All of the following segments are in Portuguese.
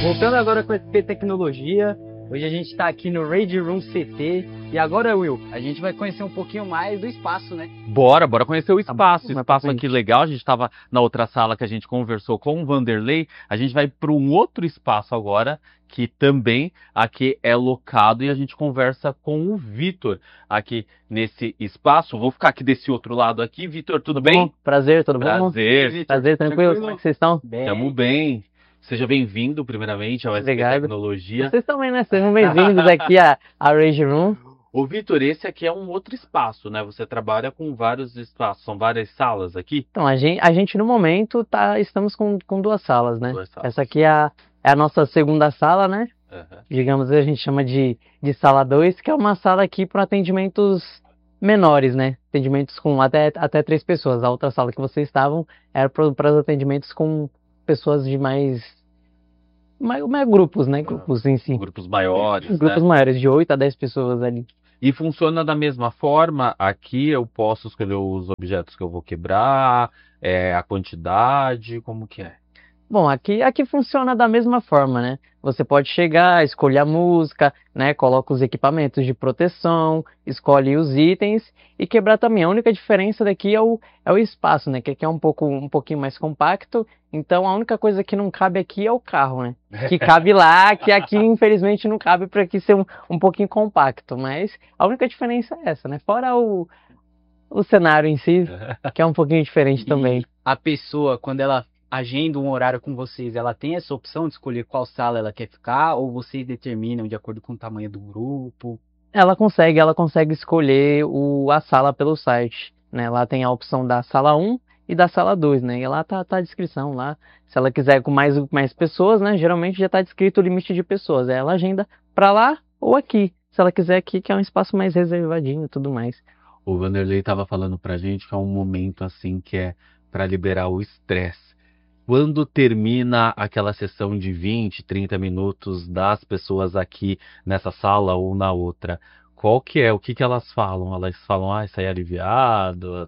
Voltando agora com a SP Tecnologia, hoje a gente está aqui no Rage Room CT e agora, Will, a gente vai conhecer um pouquinho mais do espaço, né? Bora conhecer o espaço. Tá, O espaço aqui legal, a gente estava na outra sala que a gente conversou com o Vanderlei, a gente vai para um outro espaço agora, que também aqui é locado e a gente conversa com o Vitor aqui nesse espaço. Vou ficar aqui desse outro lado aqui. Vitor, tudo bem? Bom, prazer, tudo bom? Prazer. Prazer, tranquilo? Como é que vocês estão? Estamos bem. Seja bem-vindo, primeiramente, ao SP Obrigado. Tecnologia. Vocês também, né? Sejam bem-vindos aqui à Rage Room. Ô, Vitor, esse aqui é um outro espaço, né? Você trabalha com vários espaços, são várias salas aqui? Então, a gente no momento estamos com duas salas, né? Duas salas. Essa aqui é a nossa segunda sala, né? Uhum. Digamos, a gente chama de sala 2, que é uma sala aqui para atendimentos menores, né? Atendimentos com até 3 pessoas. A outra sala que vocês estavam era para os atendimentos com pessoas de mais grupos, né? Grupos em si. Grupos maiores, Grupos né? maiores, de 8 a 10 pessoas ali. E funciona da mesma forma. Aqui eu posso escolher os objetos que eu vou quebrar, a quantidade, como que é? Bom, aqui funciona da mesma forma, né? Você pode chegar, escolher a música, né? Coloca os equipamentos de proteção, escolhe os itens e quebrar também. A única diferença daqui é o espaço, né? Que aqui é um pouquinho mais compacto. Então a única coisa que não cabe aqui é o carro, né? Que cabe lá, que aqui infelizmente não cabe para aqui ser um pouquinho compacto. Mas a única diferença é essa, né? Fora o cenário em si, que é um pouquinho diferente também. A pessoa, quando ela agenda um horário com vocês, ela tem essa opção de escolher qual sala ela quer ficar ou vocês determinam de acordo com o tamanho do grupo? Ela consegue escolher a sala pelo site, né? Lá tem a opção da sala 1 e da sala 2, né? E lá tá a descrição lá. Se ela quiser com mais pessoas, né? Geralmente já tá descrito o limite de pessoas. Aí ela agenda pra lá ou aqui. Se ela quiser aqui, que é um espaço mais reservadinho e tudo mais. O Vanderlei estava falando pra gente que é um momento assim que é para liberar o estresse. Quando termina aquela sessão de 20, 30 minutos das pessoas aqui nessa sala ou na outra, qual que é? O que elas falam? Elas falam, saí aliviado,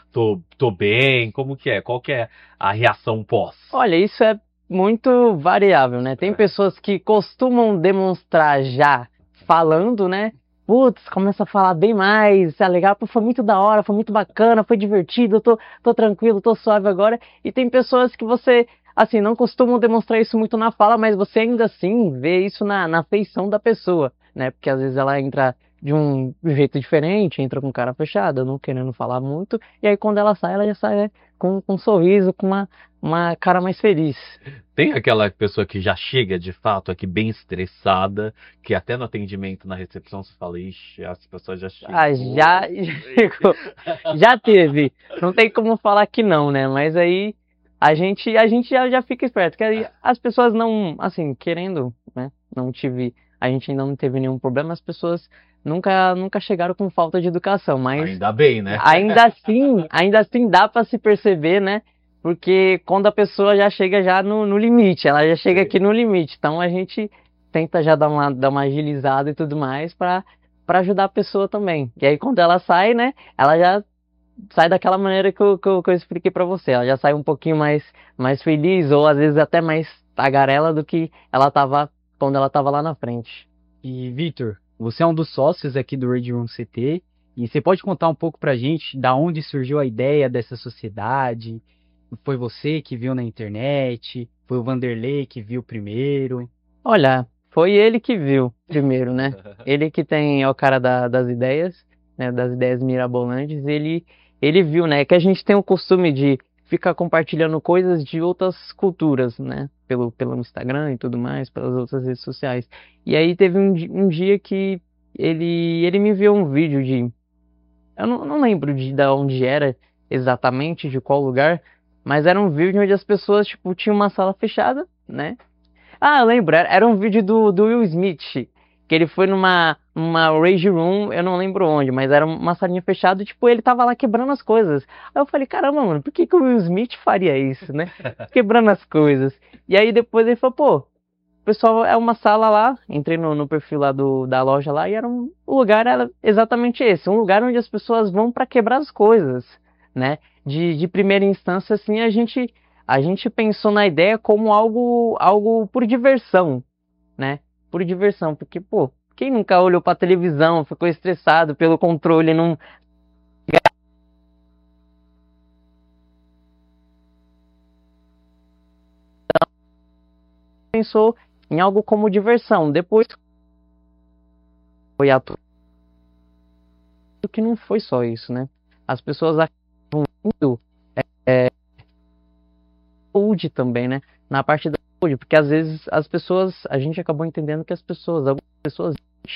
tô bem, como que é? Qual que é a reação pós? Olha, isso é muito variável, né? Tem pessoas que costumam demonstrar já falando, né? Putz, começa a falar bem mais, tá legal? Pô, foi muito da hora, foi muito bacana, foi divertido, tô tranquilo, tô suave agora. E tem pessoas que você, assim, não costumam demonstrar isso muito na fala, mas você ainda assim vê isso na feição da pessoa, né? Porque às vezes ela entra de um jeito diferente, entra com cara fechada, não querendo falar muito, e aí quando ela já sai, né, com um sorriso, com uma cara mais feliz. Tem aquela pessoa que já chega de fato aqui bem estressada, que até no atendimento, na recepção, você fala, ixi, as pessoas já chegam. Já chegou. Já teve. Não tem como falar que não, né? Mas aí a gente já fica esperto. Que aí as pessoas não, assim, querendo, né? A gente ainda não teve nenhum problema, as pessoas nunca chegaram com falta de educação, mas ainda bem, né? Ainda assim dá para se perceber, né? Porque quando a pessoa já chega já no limite, ela já chega aqui no limite. Então a gente tenta já dar uma agilizada e tudo mais para ajudar a pessoa também. E aí quando ela sai, né? Ela já sai daquela maneira que eu expliquei para você. Ela já sai um pouquinho mais feliz ou às vezes até mais tagarela do que ela tava quando ela tava lá na frente. E Vitor, você é um dos sócios aqui do Rage Room CT e você pode contar um pouco pra gente da onde surgiu a ideia dessa sociedade? Foi você que viu na internet? Foi o Vanderlei que viu primeiro? Olha, foi ele que viu primeiro, né? Ele que é o cara das ideias, né? Das ideias mirabolantes. Ele viu, né? Que a gente tem o costume de ficar compartilhando coisas de outras culturas, né? Pelo Instagram e tudo mais, pelas outras redes sociais. E aí teve um dia que ele me enviou um vídeo eu não lembro de onde era exatamente, de qual lugar, mas era um vídeo onde as pessoas, tipo, tinham uma sala fechada, né? Ah, eu lembro, era um vídeo do Will Smith, que ele foi numa Rage Room, eu não lembro onde, mas era uma salinha fechada e, tipo, ele tava lá quebrando as coisas. Aí eu falei, caramba, mano, por que o Will Smith faria isso, né? Quebrando as coisas. E aí depois ele falou, pô, pessoal, é uma sala lá, entrei no perfil lá da loja lá e o lugar era exatamente esse, um lugar onde as pessoas vão para quebrar as coisas, né? De primeira instância, assim, a gente a gente pensou na ideia como algo por diversão, né? Por diversão, porque, pô, quem nunca olhou pra televisão, ficou estressado pelo controle, não pensou em algo como diversão. Depois foi atuado que não foi só isso, né? As pessoas acabam indo saúde também, né? Na parte da saúde, porque às vezes a gente acabou entendendo que algumas pessoas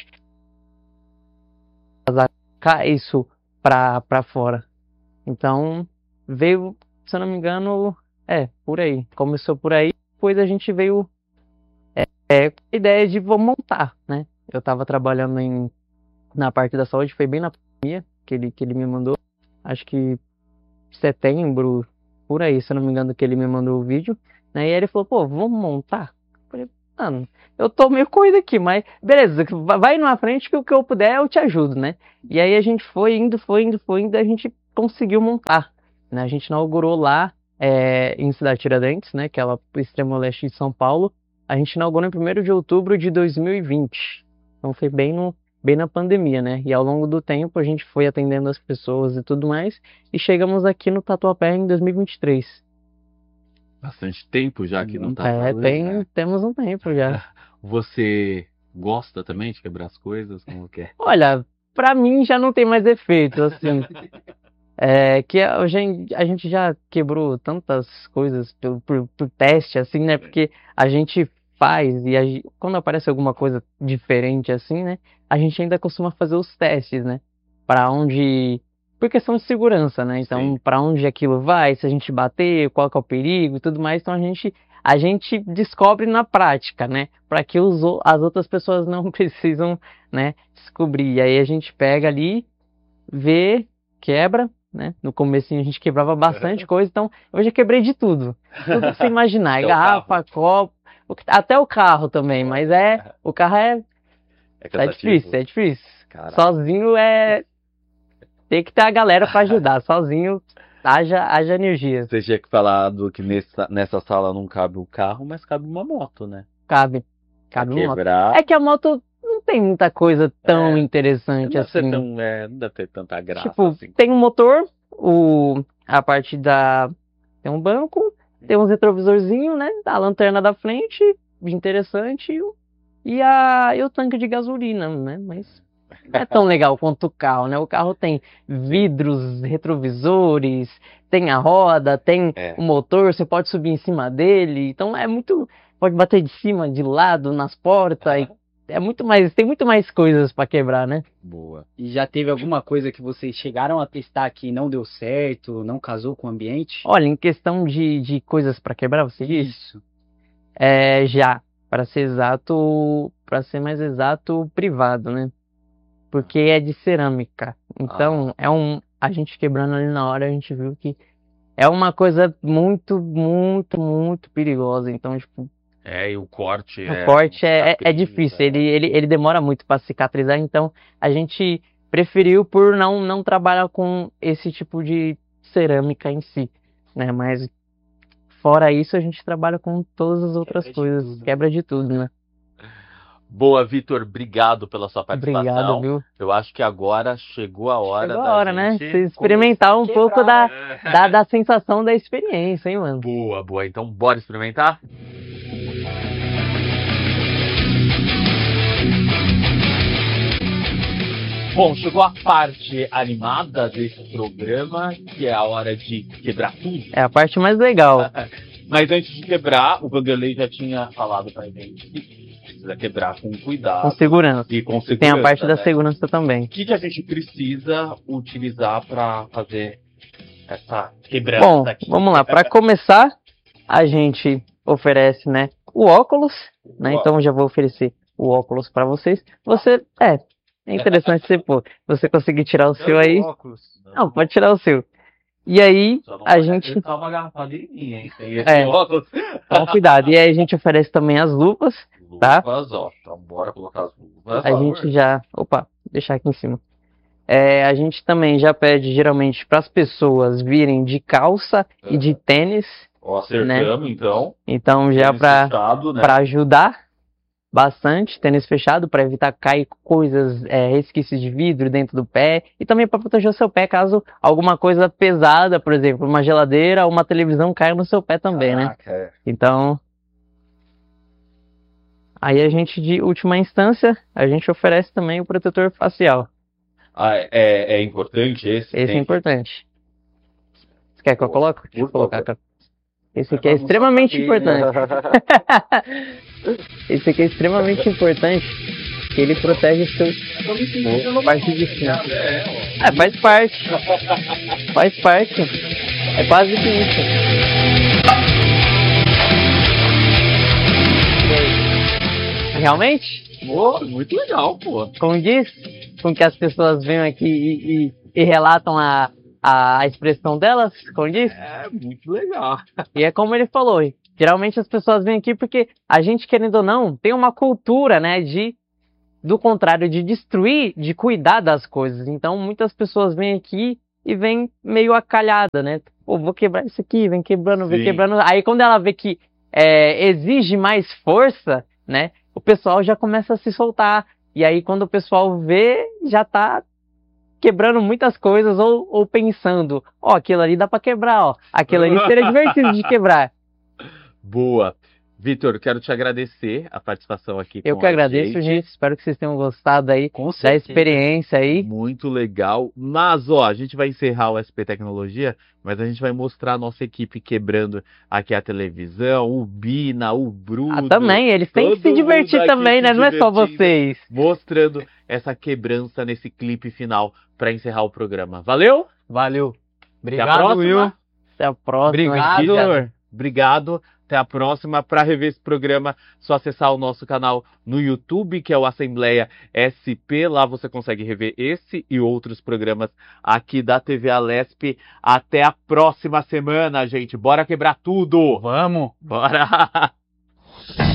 cai isso pra fora. Então, veio, se eu não me engano, por aí. Começou por aí, depois a gente veio com a ideia de vamos montar, né? Eu tava trabalhando na parte da saúde, foi bem na pandemia que ele me mandou. Acho que setembro, por aí, se eu não me engano, que ele me mandou o vídeo, né? E aí ele falou, pô, vamos montar? Eu falei, mano, eu tô meio corrido aqui, mas beleza, vai na frente que o que eu puder eu te ajudo, né? E aí a gente foi indo, a gente conseguiu montar, né? A gente inaugurou lá em Cidade Tiradentes, né? Que é lá pro extremo leste de São Paulo. A gente inaugurou em 1º de outubro de 2020. Então foi bem na pandemia, né? E ao longo do tempo a gente foi atendendo as pessoas e tudo mais. E chegamos aqui no Tatuapé em 2023. Bastante tempo já que não tá falando, né? Temos um tempo já. Você gosta também de quebrar as coisas? Como que é? Olha, pra mim já não tem mais efeito, assim. Que a gente já quebrou tantas coisas por teste, assim, né? Porque a gente faz e quando aparece alguma coisa diferente, assim, né? A gente ainda costuma fazer os testes, né? Pra onde... Por questão de segurança, né? Então, Sim. pra onde aquilo vai, se a gente bater, qual que é o perigo e tudo mais. Então, a gente descobre na prática, né? Pra que as outras pessoas não precisam, né, descobrir. E aí a gente pega ali, vê, quebra, né? No comecinho a gente quebrava bastante coisa, então eu já quebrei de tudo. Tudo que você imaginar, Até o garrafa, copo, até o carro também, mas o carro é cansativo. é difícil. Caraca. Sozinho tem que ter a galera pra ajudar, sozinho haja energia. Você tinha que falado que nessa sala não cabe o carro, mas cabe uma moto, né? Cabe Pra uma moto. quebrar. É que a moto não tem muita coisa tão interessante Não assim. não deve ter tanta graça Tipo, assim. tem um motor, a parte tem um banco, tem uns retrovisorzinhos, né? A lanterna da frente, interessante, e o tanque de gasolina, né? Mas não é tão legal quanto o carro, né? O carro tem vidros, retrovisores, tem a roda, tem o motor, você pode subir em cima dele, então pode bater de cima, de lado, nas portas, e tem muito mais coisas para quebrar, né? Boa. E já teve alguma coisa que vocês chegaram a testar que não deu certo, não casou com o ambiente? Olha, em questão de coisas para quebrar, você disse? Isso. Já, para ser mais exato, privado, né? Porque é de cerâmica. Então, a gente quebrando ali na hora, a gente viu que é uma coisa muito, muito, muito perigosa. Então, tipo, E o corte o corte é difícil, ele demora muito para cicatrizar, então a gente preferiu por não trabalhar com esse tipo de cerâmica em si, né? Mas fora isso, a gente trabalha com todas as outras coisas, quebra de tudo, né? Boa, Vitor, obrigado pela sua participação. Obrigado, viu? Eu acho que agora chegou a hora Chegou a hora, né? gente Você experimentar um pouco quebrar. da sensação da experiência, hein, mano? Boa. Então, bora experimentar? Bom, chegou a parte animada desse programa, que é a hora de quebrar tudo. É a parte mais legal. Mas antes de quebrar, o Vanderlei já tinha falado pra gente que precisa quebrar com cuidado. Com segurança. E com segurança. Tem a parte da né? segurança também. O que a gente precisa utilizar para fazer essa quebrança Bom, aqui? vamos lá. Para começar, a gente oferece, né, o óculos, né? Então já vou oferecer o óculos para vocês. É interessante você conseguir tirar o seu aí. Não, pode tirar o seu. E aí a gente Só uma garrafa em mim, hein? Tem esse óculos. toma cuidado. E aí a gente oferece também as luvas, tá? Luvas, ó. Então bora colocar as luvas. A gente já, deixar aqui em cima. A gente também já pede geralmente para as pessoas virem de calça e de tênis, Ó, acertamos, então. Então já Tênis fechado, né? para ajudar bastante, tênis fechado, para evitar cair coisas, resquícios de vidro dentro do pé, e também para proteger o seu pé caso alguma coisa pesada, por exemplo, uma geladeira ou uma televisão caia no seu pé também, né? Caraca, é. Então, aí a gente, de última instância, a gente oferece também o protetor facial. Ah, é importante esse? Esse é importante. Você quer que eu coloque? Deixa eu colocar, favor. cara. Esse aqui é extremamente importante. Esse aqui é extremamente importante, que ele protege o seu parte de cima. Faz parte. Faz parte. É quase que isso. Realmente? Pô, muito legal, pô. Como diz, com que as pessoas venham aqui e relatam a expressão delas, como diz? É, muito legal. E é como ele falou, geralmente as pessoas vêm aqui porque a gente, querendo ou não, tem uma cultura, né, do contrário, de destruir, de cuidar das coisas. Então, muitas pessoas vêm aqui e vêm meio acalhada, né? Pô, vou quebrar isso aqui, vem quebrando, vem Sim. quebrando. Aí, quando ela vê que exige mais força, né, o pessoal já começa a se soltar. E aí, quando o pessoal vê, já tá quebrando muitas coisas ou pensando, ó, aquilo ali dá pra quebrar, ó. Aquilo ali seria divertido de quebrar. Boa. Vitor, quero te agradecer a participação aqui com Eu que agradeço, gente. Espero que vocês tenham gostado aí Com da certeza. experiência aí. Muito legal. Mas, ó, a gente vai encerrar o SP Tecnologia, mas a gente vai mostrar a nossa equipe quebrando aqui a televisão, o Bina, o Bruno. Também, eles têm que todo se mundo divertir aqui também, se né? Não é só divertindo, vocês. mostrando essa quebrança nesse clipe final para encerrar o programa. Valeu? Valeu. Até a Obrigado, próxima. Will. Até a próxima. Obrigado. Vitor. Obrigado. Até a próxima. Para rever esse programa, só acessar o nosso canal no YouTube, que é o Assembleia SP. Lá você consegue rever esse e outros programas aqui da TV Alesp. Até a próxima semana, gente. Bora quebrar tudo. Vamos. Bora.